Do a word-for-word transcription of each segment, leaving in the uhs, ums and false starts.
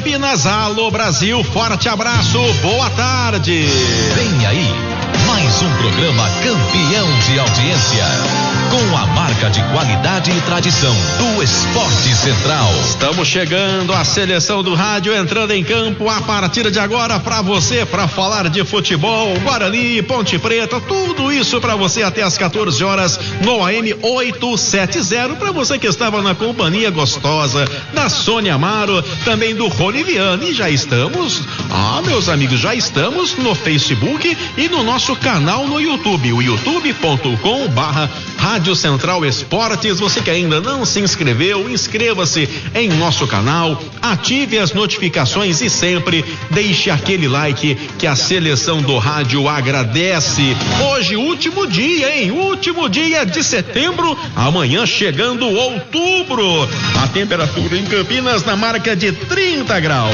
Campinas. Alô Brasil, forte abraço, boa tarde. Vem aí, mais um programa campeão de audiência, com a marca de qualidade e tradição do Esporte Central. Estamos chegando, a seleção do rádio entrando em campo a partir de agora para você, para falar de futebol, Guarani, Ponte Preta, tudo isso para você até as quatorze horas no A M oitocentos e setenta, para você que estava na companhia gostosa da Sônia Amaro, também do Rony Viana. E já estamos, ah meus amigos, já estamos no Facebook e no nosso canal no YouTube, o youtube ponto com barra Rádio Central Esportes. Você que ainda não se inscreveu, inscreva-se em nosso canal, ative as notificações e sempre deixe aquele like que a seleção do rádio agradece. Hoje, último dia, hein? Último dia de setembro, amanhã chegando outubro. A temperatura em Campinas na marca de trinta graus.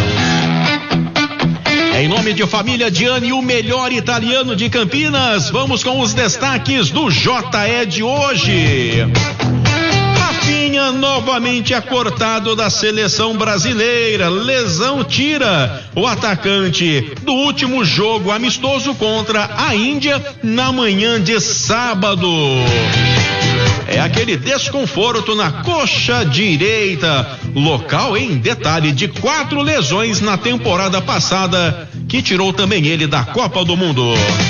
Em nome de Família Diani, o melhor italiano de Campinas, vamos com os destaques do J E de hoje. Rafinha novamente é cortado da seleção brasileira. Lesão tira o atacante do último jogo amistoso contra a Índia na manhã de sábado. É aquele desconforto na coxa direita, local em detalhe de quatro lesões na temporada passada, que tirou também ele da Copa do Mundo.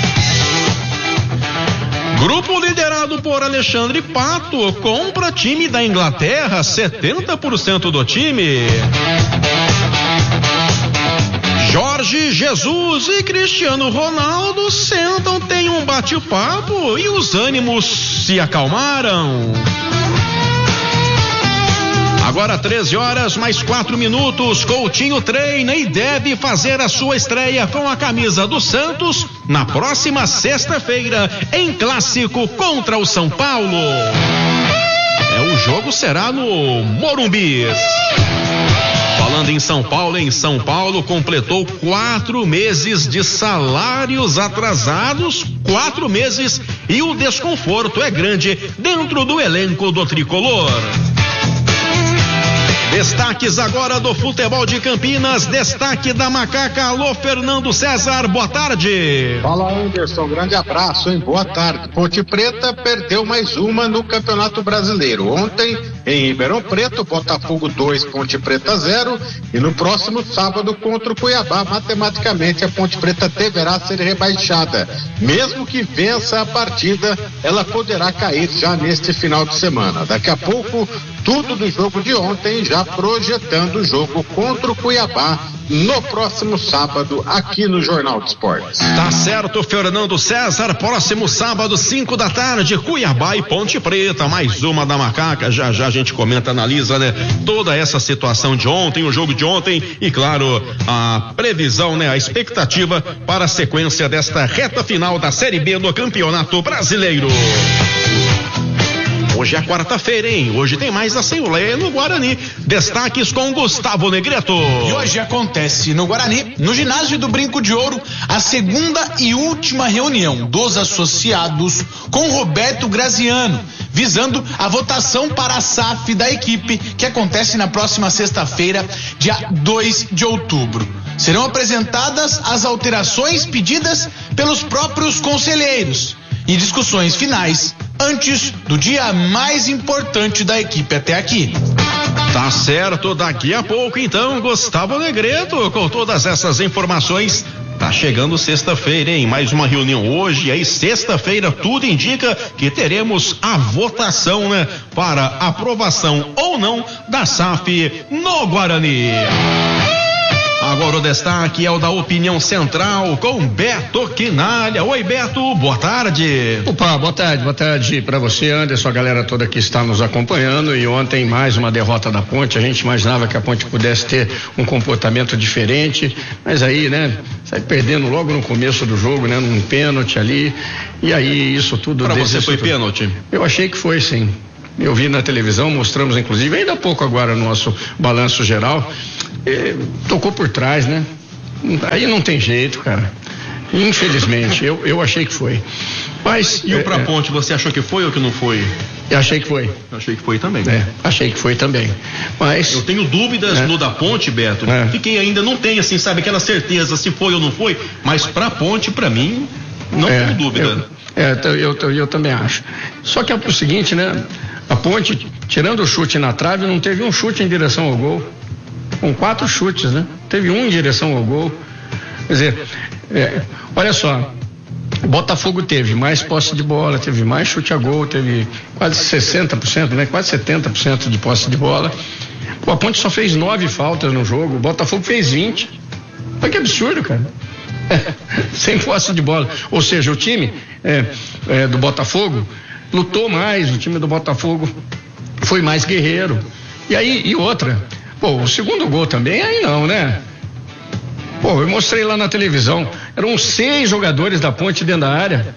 Grupo liderado por Alexandre Pato compra time da Inglaterra, setenta por cento do time. Jorge Jesus e Cristiano Ronaldo sentam, tem um bate-papo e os ânimos se acalmaram. Agora treze horas mais quatro minutos, Coutinho treina e deve fazer a sua estreia com a camisa do Santos na próxima sexta-feira em clássico contra o São Paulo. É, o jogo será no Morumbi. Falando em São Paulo, em São Paulo completou quatro meses de salários atrasados, quatro meses, e o desconforto é grande dentro do elenco do tricolor. Destaques agora do futebol de Campinas, destaque da Macaca. Alô, Fernando César, boa tarde. Fala, Anderson, grande abraço, hein? Boa tarde. Ponte Preta perdeu mais uma no Campeonato Brasileiro. Ontem, em Ribeirão Preto, Botafogo dois, Ponte Preta zero, e no próximo sábado contra o Cuiabá, matematicamente a Ponte Preta deverá ser rebaixada. Mesmo que vença a partida, ela poderá cair já neste final de semana. Daqui a pouco, tudo do jogo de ontem, já projetando o jogo contra o Cuiabá no próximo sábado aqui no Jornal de Esportes. Tá certo, Fernando César, próximo sábado, cinco da tarde, Cuiabá e Ponte Preta, mais uma da Macaca. Já já a gente comenta, analisa, né, toda essa situação de ontem, o jogo de ontem e, claro, a previsão, né, a expectativa para a sequência desta reta final da Série B do Campeonato Brasileiro. Hoje é quarta-feira, hein? Hoje tem mais Assembleia no Guarani. Destaques com Gustavo Negreto. E hoje acontece no Guarani, no ginásio do Brinco de Ouro, a segunda e última reunião dos associados com Roberto Graziano, visando a votação para a S A F da equipe, que acontece na próxima sexta-feira, dia dois de outubro. Serão apresentadas as alterações pedidas pelos próprios conselheiros e discussões finais antes do dia mais importante da equipe até aqui. Tá certo, daqui a pouco então, Gustavo Negreto com todas essas informações. Tá chegando sexta-feira, hein? Mais uma reunião hoje, e aí sexta-feira tudo indica que teremos a votação, né? Para aprovação ou não da S A F no Guarani. Agora o destaque é o da Opinião Central com Beto Quinalha. Oi, Beto, boa tarde. Opa, boa tarde, boa tarde para você, Anderson, a galera toda que está nos acompanhando. E ontem mais uma derrota da Ponte. A gente imaginava que a Ponte pudesse ter um comportamento diferente, mas aí, né, sai perdendo logo no começo do jogo, né, num pênalti ali. E aí isso tudo. Para você foi pênalti? Eu achei que foi, sim. Eu vi na televisão, mostramos inclusive ainda há pouco agora no nosso balanço geral. É, tocou por trás, né? Aí não tem jeito, cara. Infelizmente, eu, eu achei que foi. Mas, e o pra é, Ponte, você achou que foi ou que não foi? Eu achei que foi. Eu achei que foi também. É, achei que foi também. Mas eu tenho dúvidas é. no da Ponte, Beto. É. Fiquei ainda, não tenho assim, sabe, aquela certeza se foi ou não foi, mas pra Ponte, pra mim, não é, tenho dúvida. Eu, é, eu, eu, eu também acho. Só que é o seguinte, né? A Ponte, tirando o chute na trave, não teve um chute em direção ao gol. Com quatro chutes, né? Teve um em direção ao gol. Quer dizer, é, olha só. O Botafogo teve mais posse de bola, teve mais chute a gol, teve quase sessenta por cento, né? Quase setenta por cento de posse de bola. Pô, a Ponte só fez nove faltas no jogo, o Botafogo fez vinte. Olha que absurdo, cara. É, sem posse de bola. Ou seja, o time é, é, do Botafogo lutou mais, o time do Botafogo foi mais guerreiro. E aí, e outra, pô, o segundo gol também, aí não, né? Pô, eu mostrei lá na televisão, eram seis jogadores da Ponte dentro da área.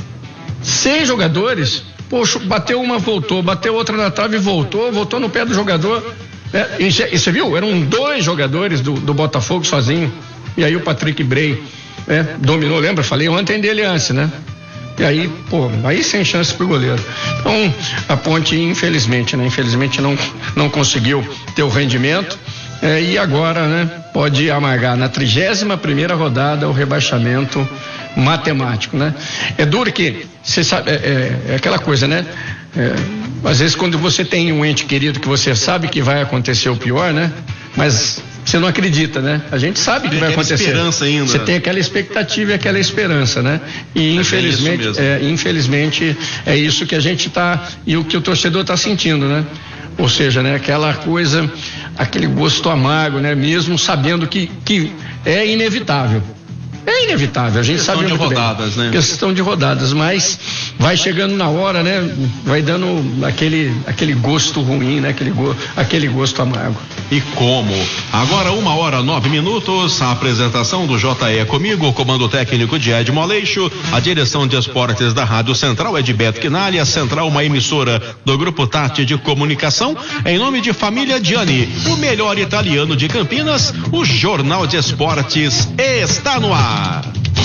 Seis jogadores. Poxa, bateu uma, voltou, bateu outra na trave e voltou, voltou no pé do jogador. É, e você viu? Eram dois jogadores do, do Botafogo sozinho. E aí o Patrick Bray é, dominou, lembra? Falei ontem dele antes, né? E aí, pô, aí sem chance pro goleiro. Então, a Ponte, infelizmente, né? Infelizmente não, não conseguiu ter o rendimento. É, e agora, né, pode amargar na trigésima primeira rodada o rebaixamento matemático, né? É duro que, você sabe, é, é, é aquela coisa, né? É, às vezes quando você tem um ente querido que você sabe que vai acontecer o pior, né? Mas você não acredita, né? A gente sabe que vai acontecer. Esperança ainda. Você tem aquela expectativa e aquela esperança, né? E infelizmente, é, infelizmente é isso que a gente tá, e o que o torcedor tá sentindo, né? Ou seja, né, aquela coisa, aquele gosto amargo, né, mesmo sabendo que, que é inevitável. É inevitável, a gente sabe muito bem. Questão de rodadas, né? Questão de rodadas, mas vai chegando na hora, né? Vai dando aquele, aquele gosto ruim, né? Aquele, go, aquele gosto amargo. E como? Agora uma hora, nove minutos, a apresentação do J E comigo, o comando técnico de Ed Moleixo, a direção de esportes da Rádio Central é de Beto Quinalha, a Central, uma emissora do Grupo Tati de Comunicação, em nome de Família Gianni, o melhor italiano de Campinas, o Jornal de Esportes está no ar.